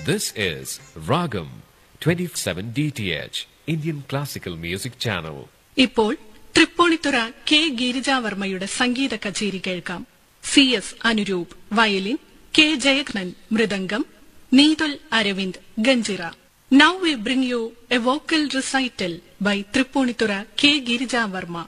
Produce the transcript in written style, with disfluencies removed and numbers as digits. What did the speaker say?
This is Ragam 27 DTH, Indian Classical Music Channel. ഇപ്പോൾ Tripunithura K ഗിരിജാവർമ്മയുടെ സംഗീത കച്ചേരി കേൾക്കാം. CS Anuroop violin, K Jayakrishnan mridangam, Neethul Aravind ganjira. Now we bring you a vocal recital by Tripunitura K. Girijavarma.